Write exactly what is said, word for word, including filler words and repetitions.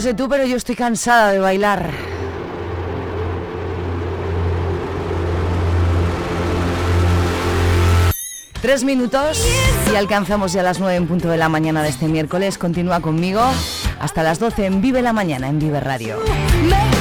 sé tú, pero yo estoy cansada de bailar. Tres minutos y alcanzamos ya las nueve en punto de la mañana de este miércoles. Continúa conmigo hasta las doce en Vive la Mañana, en Vive Radio.